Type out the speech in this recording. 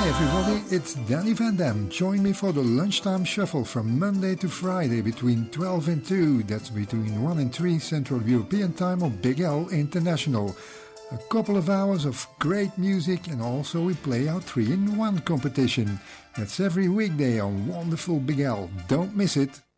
Everybody, it's Danny Van Dam. Join me for the lunchtime shuffle from Monday to Friday between 12 and 2. That's between 1 and 3 Central European Time on Big L International. A couple of hours of great music, and also we play our 3-in-1 competition. That's every weekday on wonderful Big L. Don't miss it.